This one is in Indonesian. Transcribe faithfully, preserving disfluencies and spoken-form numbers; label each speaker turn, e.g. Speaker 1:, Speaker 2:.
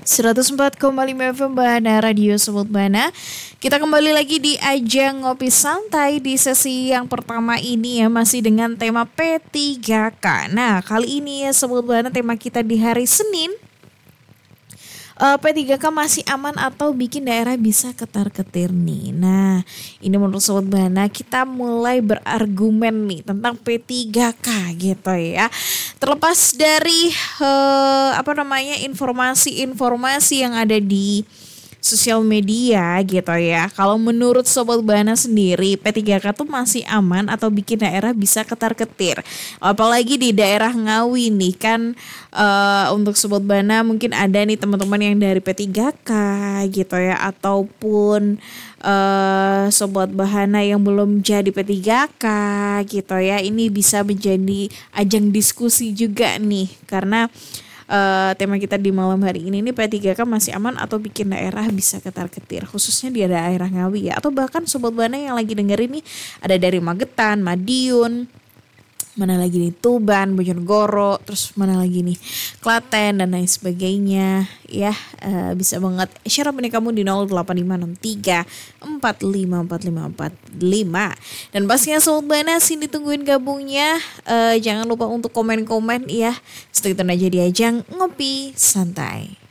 Speaker 1: seratus empat koma lima F M Bahana Radio Sobat Bahana. Kita kembali lagi di ajang ngopi santai di sesi yang pertama ini ya, masih dengan tema P tiga K. Nah kali ini ya Sobat Bahana, tema kita di hari Senin, uh, P tiga K masih aman atau bikin daerah bisa ketar-ketir nih. Nah ini menurut Sobat Bahana, kita mulai berargumen nih tentang P tiga K gitu ya. Terlepas dari uh, apa namanya informasi-informasi yang ada di sosial media gitu ya. Kalau menurut Sobat Bahana sendiri, P tiga K tuh masih aman atau bikin daerah bisa ketar-ketir. Apalagi di daerah Ngawi nih kan, uh, untuk Sobat Bahana mungkin ada nih teman-teman yang dari P tiga K gitu ya, ataupun uh, Sobat Bahana yang belum jadi P tiga K gitu ya. Ini bisa menjadi ajang diskusi juga nih, karena Uh, tema kita di malam hari ini nih, P tiga K masih aman atau bikin daerah bisa ketar-ketir, khususnya di daerah Ngawi ya, atau bahkan Sobat Bahana yang lagi dengerin nih ada dari Magetan, Madiun, mana lagi nih Tuban, Bojonegoro, terus mana lagi nih Klaten dan lain sebagainya ya. Uh, bisa banget share opini kamu di nol delapan lima enam tiga empat lima empat lima empat lima. Dan pastinya Sobat Bahana sini tungguin gabungnya. Uh, jangan lupa untuk komen-komen ya. Stay tune aja di ajang ngopi santai.